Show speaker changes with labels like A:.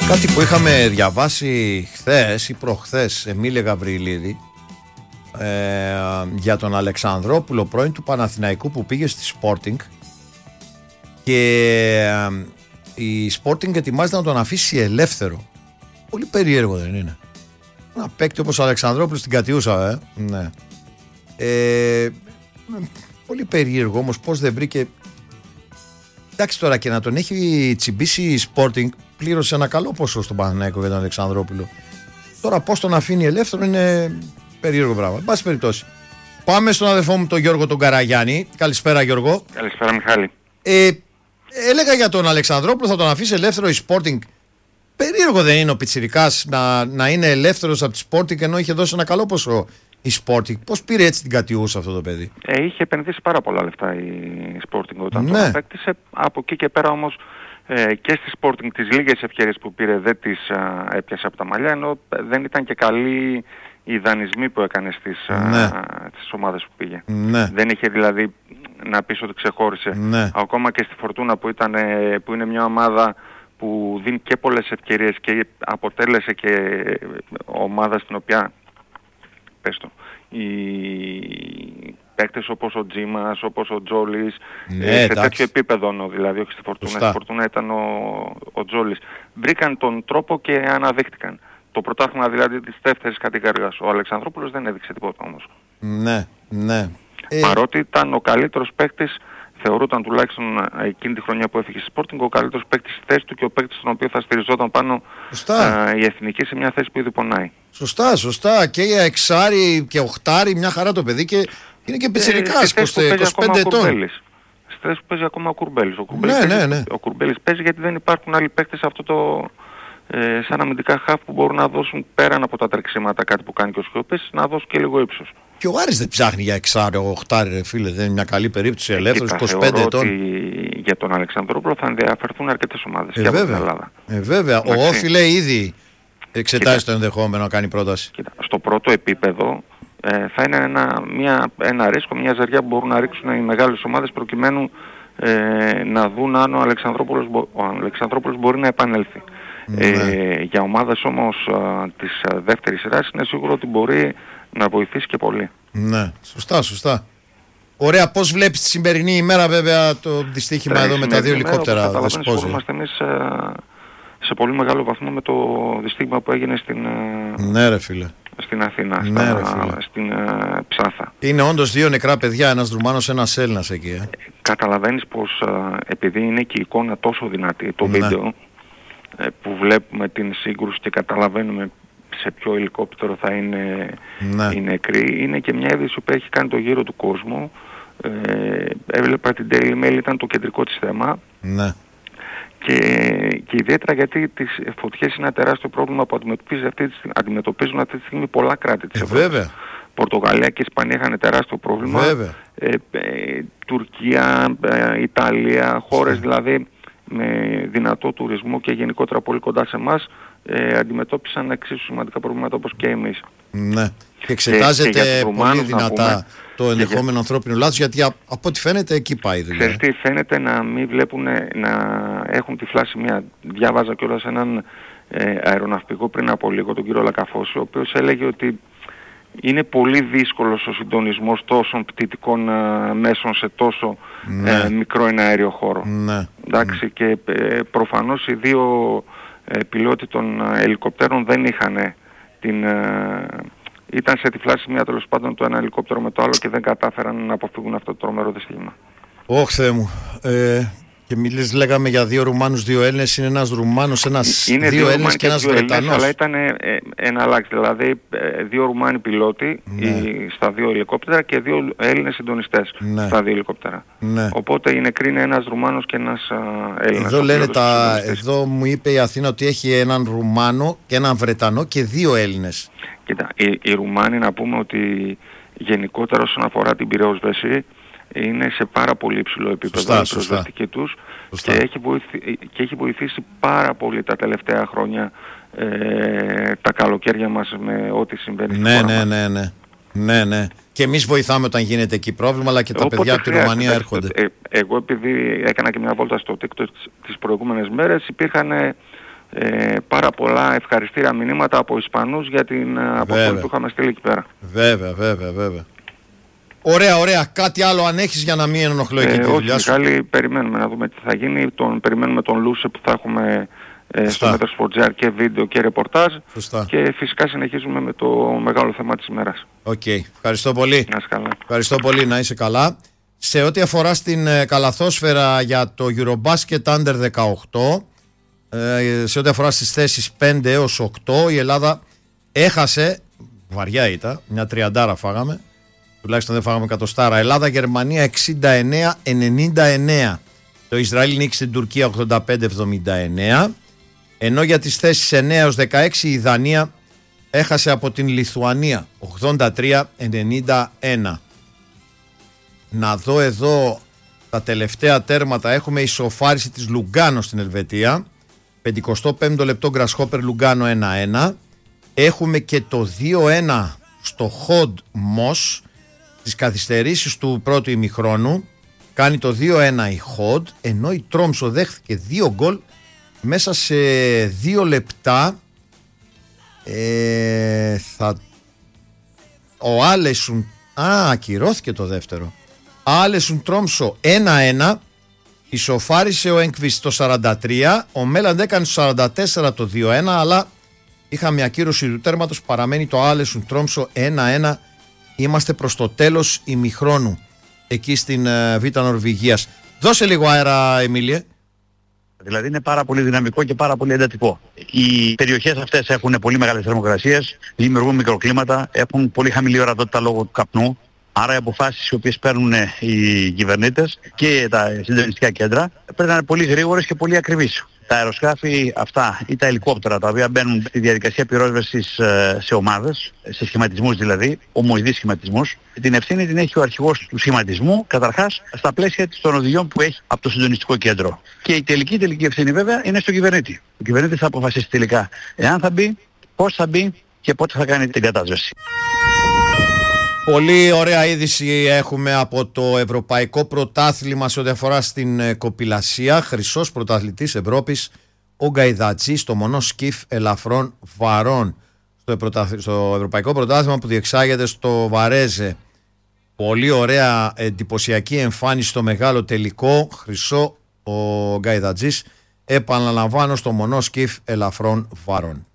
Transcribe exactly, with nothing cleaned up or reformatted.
A: Κάτι που είχαμε διαβάσει χθες ή προχθές, Εμίλια Γαβριλίδη, ε, για τον Αλεξανδρόπουλο, πρώην του Παναθηναϊκού, που πήγε στη Sporting και ε, η Sporting ετοιμάζεται να τον αφήσει ελεύθερο. Πολύ περίεργο, δεν είναι? Ένα παίκτη όπως ο Αλεξανδρόπουλος στην κατιούσα, ε. Ναι. Ε, πολύ περίεργο όμως πώς δεν βρήκε. Εντάξει, τώρα και να τον έχει τσιμπήσει η Sporting, πλήρωσε ένα καλό ποσό στον Παναθηναϊκό για τον Αλεξανδρόπουλο. Τώρα πώς τον αφήνει ελεύθερο είναι περίεργο πράγμα. Εν πάση περιπτώσει. Πάμε στον αδερφό μου τον Γιώργο τον Καραγιάννη. Καλησπέρα, Γιώργο.
B: Καλησπέρα, Μιχάλη.
A: Ε, έλεγα για τον Αλεξανδρόπουλο, θα τον αφήσει ελεύθερο η Sporting. Περίεργο δεν είναι ο πιτσιρικάς να, να είναι ελεύθερος από τη Sporting, ενώ είχε δώσει ένα καλό ποσό η Sporting? Πώς πήρε έτσι την κατιούσα αυτό το παιδί?
B: Ε, είχε επενδύσει πάρα πολλά λεφτά η Sporting όταν
A: ναι.
B: το απέκτησε. Από εκεί και πέρα όμως ε, και στη Sporting τις λίγες ευκαιρίες που πήρε δεν τις α, έπιασε από τα μαλλιά, ενώ δεν ήταν και καλοί οι δανεισμοί που έκανε στις, ναι. α, στις ομάδες που πήγε.
A: Ναι.
B: Δεν είχε δηλαδή να πεις ότι ξεχώρισε.
A: Ναι.
B: Ακόμα και στη Φορτούνα που, ήταν, που είναι μια ομάδα που δίνει και πολλές ευκαιρίες και αποτέλεσε και ομάδα στην οποία, πες το, οι παίκτες όπως ο Τζίμας, όπως ο Τζόλης,
A: ναι,
B: σε
A: εντάξει.
B: τέτοιο επίπεδο, δηλαδή όχι στη Φορτούνα, στη Φορτούνα ήταν ο, ο Τζόλης. Βρήκαν τον τρόπο και αναδείχτηκαν. Το πρωτάθλημα δηλαδή της δεύτερης κατηγορίας. Ο Αλεξανδρόπουλος δεν έδειξε τίποτα όμως.
A: Ναι, ναι.
B: Παρότι ήταν ο καλύτερος παίκτης, θεωρούταν τουλάχιστον εκείνη τη χρονιά που έφυγε στη Sporting ο καλύτερος παίκτης στη θέση του και ο παίκτης στον οποίο θα στηριζόταν πάνω α, η εθνική σε μια θέση που ήδη πονάει.
A: Σωστά, σωστά. Και για εξάρι και οχτάρι, μια χαρά το παιδί, και είναι και πιτσιρικάς,
B: ε,
A: είκοσι πέντε ετών.
B: Στη θέση που παίζει ακόμα ο Κουρμπέλης. Ο Κουρμπέλης,
A: ναι,
B: παίζει,
A: ναι, ναι.
B: ο Κουρμπέλης παίζει γιατί δεν υπάρχουν άλλοι παίκτες σε αυτό το... Ε, σαν αμυντικά χαφ που μπορούν να δώσουν πέραν από τα τρεξίματα κάτι που κάνει και ο Σιώπης, να δώσουν και λίγο ύψος.
A: Και ο Άρης δεν ψάχνει για εξάριο, οχτάρι, ρε φίλε, δεν είναι μια καλή περίπτωση ελεύθερος, είκοσι πέντε ετών.
B: Ότι για τον Αλεξανδρόπουλο θα ενδιαφερθούν αρκετές ομάδες
A: ε,
B: και
A: βέβαια.
B: από την Ελλάδα.
A: Ε, βέβαια. Ο Όφη λέει ήδη εξετάζει κοίτα, το ενδεχόμενο να κάνει πρόταση.
B: Κοίτα, στο πρώτο επίπεδο ε, θα είναι ένα, μια, ένα ρίσκο, μια ζαριά που μπορούν να ρίξουν οι μεγάλες ομάδες προκειμένου ε, να δουν αν ο Αλεξανδρόπουλος, ο Αλεξανδρόπουλος μπορεί να επανέλθει.
A: Ναι.
B: Ε, για ομάδες όμως α, της α, δεύτερης σειράς είναι σίγουρο ότι μπορεί να βοηθήσει και πολύ.
A: Ναι, σωστά, σωστά. Ωραία, πώς βλέπεις τη σημερινή ημέρα, βέβαια, το δυστύχημα εδώ με τα δύο ελικόπτερα?
B: Καταλαβαίνεις, είμαστε εμείς α, σε πολύ μεγάλο βαθμό με το δυστύχημα που έγινε στην,
A: ναι, ρε φίλε.
B: στην Αθήνα,
A: ναι,
B: στα,
A: ρε φίλε.
B: στην α, Ψάθα.
A: Είναι όντως δύο νεκρά παιδιά, ένας Ρουμάνος, ένας Έλληνας εκεί. Ε.
B: Καταλαβαίνεις πως α, επειδή είναι και η εικόνα τόσο δυνατή, το
A: ναι.
B: βίντεο, που βλέπουμε την σύγκρουση και καταλαβαίνουμε σε ποιο ελικόπτερο θα είναι
A: ναι.
B: οι νεκροί, είναι και μια είδηση που έχει κάνει το γύρο του κόσμου. Ε, έβλεπα την Daily Mail, ήταν το κεντρικό της θέμα.
A: Ναι.
B: Και, και ιδιαίτερα γιατί τις φωτιές είναι ένα τεράστιο πρόβλημα που αντιμετωπίζουν αυτή τη, αντιμετωπίζουν αυτή τη στιγμή πολλά κράτη της
A: ε,
B: Ευρώπης.
A: Βέβαια.
B: Πορτογαλία και Ισπανία είχαν τεράστιο πρόβλημα.
A: Βέβαια.
B: Ε, ε, Τουρκία, ε, Ιταλία, χώρες yeah. δηλαδή με δυνατό τουρισμό και γενικότερα πολύ κοντά σε εμάς, ε, αντιμετώπισαν εξίσου σημαντικά προβλήματα όπως και εμείς.
A: Ναι. Και εξετάζεται και, και πολύ δυνατά πούμε, το ενδεχόμενο για... ανθρώπινο λάθος, γιατί από ό,τι φαίνεται εκεί πάει η δουλειά.
B: Ξέρετε, φαίνεται να μην βλέπουν, να έχουν τυφλά σημεία. Διάβαζα κιόλας έναν ε, αεροναυπηγό πριν από λίγο, τον κύριο Λακαφώση, ο οποίος έλεγε ότι είναι πολύ δύσκολος ο συντονισμός τόσων πτυτικών ε, μέσων σε τόσο ναι. ε, μικρό εναέριο χώρο.
A: Ναι.
B: Εντάξει, mm. και ε, προφανώς οι δύο ε, πιλότοι των ε, ελικοπτέρων δεν είχαν την... Ε, ήταν σε τυφλά σημεία τέλος πάντων το ένα ελικόπτερο με το άλλο και δεν κατάφεραν να αποφύγουν αυτό το τρομερό δυστύχημα.
A: Ωχ, Θεέ μου. Ε, και μιλείς, λέγαμε για δύο Ρουμάνους, δύο Έλληνες. Είναι ένας Ρουμάνος, ένας,
B: είναι
A: δύο, δύο Έλληνες και ένας Βρετανός.
B: Αλλά ήταν ε, ένα αλλάξει. Δηλαδή ε, δύο Ρουμάνοι πιλότοι ναι. οι, στα δύο ελικόπτερα και δύο Έλληνες συντονιστές ναι. στα δύο ελικόπτερα. Ναι. Οπότε οι νεκροί είναι ένας Ρουμάνος και ένας Έλληνας.
A: Εδώ, λένε τα, εδώ μου είπε η Αθήνα ότι έχει έναν Ρουμάνο και έναν Βρετανό και δύο Έλληνες.
B: Κοίτα, οι, οι Ρουμάνοι, να πούμε ότι γενικότερα όσον αφορά την πυρεοσβέση είναι σε πάρα πολύ υψηλό επίπεδο η προσβαστική τους και έχει, βοηθη, και έχει βοηθήσει πάρα πολύ τα τελευταία χρόνια ε, τα καλοκαίρια μας με ό,τι συμβαίνει
A: ναι,
B: στην
A: ναι,
B: χώρα
A: ναι, ναι, ναι, ναι. Και εμείς βοηθάμε όταν γίνεται εκεί πρόβλημα, αλλά και τα
B: Όποτε
A: παιδιά από τη Ρουμανία έρχονται.
B: Ε, εγώ επειδή έκανα και μια βόλτα στο TikTok τις προηγούμενες μέρες, υπήρχαν ε, πάρα πολλά ευχαριστήρια μηνύματα από Ισπανούς για την αποστολή που είχαμε στείλει εκεί πέρα.
A: Βέβαια, βέβαια, βέβαια. Ωραία, ωραία. Κάτι άλλο αν έχεις για να μην ενοχλώ εκεί
B: ε,
A: τη δουλειά
B: όχι,
A: σου?
B: Μιχάλη, περιμένουμε να δούμε τι θα γίνει. Τον, περιμένουμε τον Λούσε που θα έχουμε ε, στο Metrosport και βίντεο και ρεπορτάζ.
A: Σωστά.
B: Και φυσικά συνεχίζουμε με το μεγάλο θέμα της ημέρας.
A: Οκ. Okay. Ευχαριστώ πολύ.
B: Να είσαι καλά.
A: Ευχαριστώ πολύ, να είσαι καλά. Σε ό,τι αφορά στην ε, καλαθόσφαιρα για το Eurobasket Under δεκαοκτώ, ε, σε ό,τι αφορά στις θέσεις πέντε έως οκτώ, η Ελλάδα έχασε, βαριά ήταν, μια τριαντάρα φάγαμε, τουλάχιστον δεν φάγαμε εκατοστάρα. Ελλάδα-Γερμανία εξήντα εννέα ενενήντα εννέα. Το Ισραήλ νίκησε την Τουρκία ογδόντα πέντε εβδομήντα εννέα. Ενώ για τις θέσεις εννέα έως δεκαέξι η Δανία έχασε από την Λιθουανία ογδόντα τρία ενενήντα ένα. Να δω εδώ τα τελευταία τέρματα. Έχουμε ισοφάριση της Λουγκάνο στην Ελβετία, πενηκοστό πέμπτο λεπτό Γκρασχόπερ Λουγκάνο ένα ένα. Έχουμε και το δύο ένα στο Χοντ Μος, τις καθυστερήσεις του πρώτου ημιχρόνου. Κάνει το δύο ένα η Χοντ, ενώ η Τρόμσο δέχθηκε δύο γκολ μέσα σε δύο λεπτά. ε, θα... Ο Άλεσουν, α, ακυρώθηκε το δεύτερο. Άλεσουν Τρόμσο ένα ένα. Ισοφάρισε ο Έγκβις το σαράντα τρία. Ο Μέλαντ έκανε το σαράντα τέσσερα το δύο ένα, αλλά είχαμε ακύρωση του τέρματος. Παραμένει το Άλεσουν Τρόμσο ένα ένα. Είμαστε προς το τέλος ημιχρόνου εκεί στην uh, Β' Νορβηγίας. Δώσε λίγο αέρα, Εμίλιε.
C: Δηλαδή είναι πάρα πολύ δυναμικό και πάρα πολύ εντατικό. Οι περιοχές αυτές έχουν πολύ μεγάλες θερμοκρασίες, δημιουργούν μικροκλίματα, έχουν πολύ χαμηλή ορατότητα λόγω του καπνού. Άρα οι αποφάσεις οι οποίες παίρνουν οι κυβερνήτες και τα συντονιστικά κέντρα πρέπει να είναι πολύ γρήγορες και πολύ ακριβείς. Τα αεροσκάφη αυτά ή τα ελικόπτερα τα οποία μπαίνουν στη διαδικασία πυρόσβεσης σε ομάδες, σε σχηματισμούς δηλαδή, ομοειδείς σχηματισμούς, την ευθύνη την έχει ο αρχηγός του σχηματισμού, καταρχάς στα πλαίσια των οδηγιών που έχει από το συντονιστικό κέντρο. Και η τελική, τελική ευθύνη βέβαια είναι στον κυβερνήτη. Ο κυβερνήτης θα αποφασίσει τελικά εάν θα μπει, πώς θα μπει και πότε θα κάνει την κατάσβεση.
A: Πολύ ωραία είδηση έχουμε από το Ευρωπαϊκό Πρωτάθλημα σε ό,τι αφορά στην κοπηλασία. Χρυσός πρωταθλητής Ευρώπης ο Γκαϊδατζής στο μονό σκιφ ελαφρών βαρών στο, στο Ευρωπαϊκό Πρωτάθλημα που διεξάγεται στο Βαρέζε. Πολύ ωραία εντυπωσιακή εμφάνιση στο μεγάλο τελικό. Χρυσό ο Γκαϊδατζής, επαναλαμβάνω, στο μονό σκιφ ελαφρών βαρών.